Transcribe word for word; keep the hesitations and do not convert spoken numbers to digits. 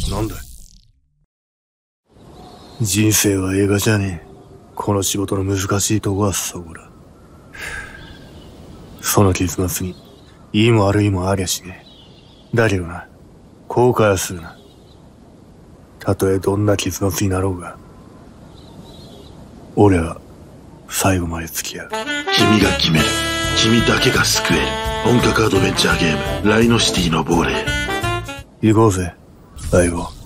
なんだい。人生は映画じゃねえ。この仕事の難しいとこはそこだ。その結末にいいも悪いもありゃしねえ。だけどな、後悔はするな。たとえどんな結末になろうが、俺は最後まで付き合う。 君が決める。君だけが救える。本格アドベンチャーゲーム、ライノシティの亡霊。 行こうぜ、相棒。